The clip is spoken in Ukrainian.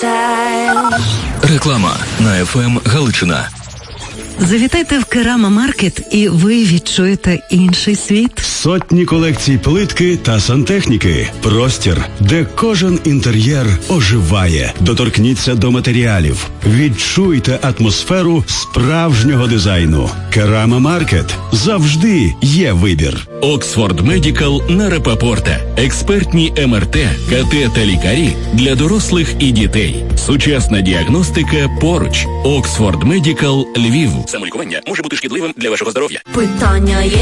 Реклама на ФМ Галичина. Завітайте в Керама Маркет і ви відчуєте інший світ. Сотні колекцій плитки та сантехніки. Простір, де кожен інтер'єр оживає. Доторкніться до матеріалів. Відчуйте атмосферу справжнього дизайну. Керама Маркет. Завжди є вибір. Оксфорд Медикал на Рапопорта. Експертні МРТ, КТ та лікарі для дорослих і дітей. Сучасна діагностика поруч. Оксфорд Медикал Львів. Самолікування може бути шкідливим для вашого здоров'я. Питання є.